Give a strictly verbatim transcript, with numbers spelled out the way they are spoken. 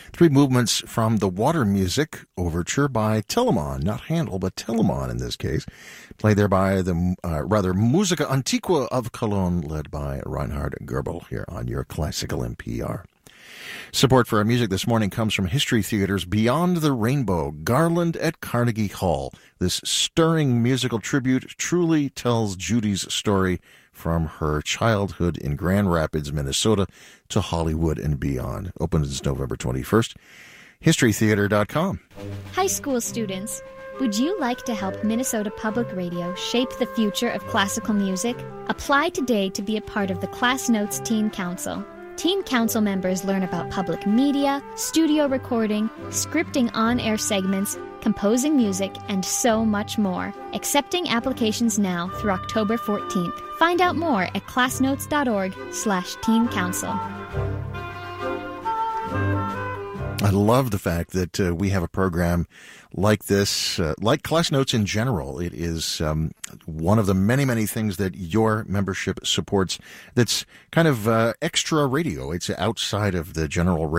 Three movements from the Water Music Overture by Telemann, not Handel, but Telemann in this case. Played there by the, uh, rather, Musica Antiqua of Cologne, led by Reinhard Goebel here on your Classical N P R. Support for our music this morning comes from History Theater's Beyond the Rainbow, Garland at Carnegie Hall. This stirring musical tribute truly tells Judy's story from her childhood in Grand Rapids, Minnesota, to Hollywood and beyond. Opens November twenty-first. history theater dot com. High school students, would you like to help Minnesota Public Radio shape the future of classical music? Apply today to be a part of the Class Notes Teen Council. Teen Council members learn about public media, studio recording, scripting on-air segments, composing music, and so much more. Accepting applications now through October fourteenth. Find out more at classnotes.org slash teen council. I love the fact that uh, we have a program like this, uh, like Class Notes in general. It is um, one of the many, many things that your membership supports that's kind of uh, extra radio. It's outside of the general radio.